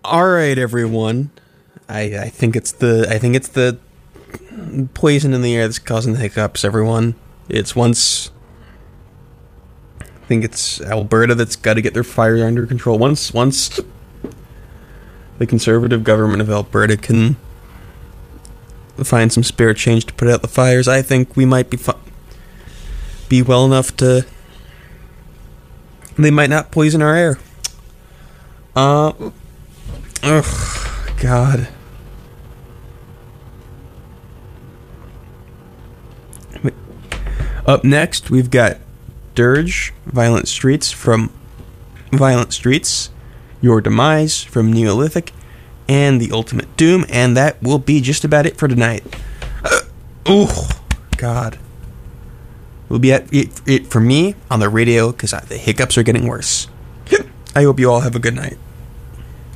All right, everyone. I think it's the poison in the air that's causing the hiccups. Everyone, I think it's Alberta that's got to get their fire under control. Once the conservative government of Alberta can find some spare change to put out the fires, I think we might be well enough to. They might not poison our air. Oh, God. Up next, we've got Dirge, Violent Streets, Your Demise from Neolithic, and The Ultimate Doom, and that will be just about it for tonight. Oh, God. Will be it for me on the radio, because the hiccups are getting worse. I hope you all have a good night.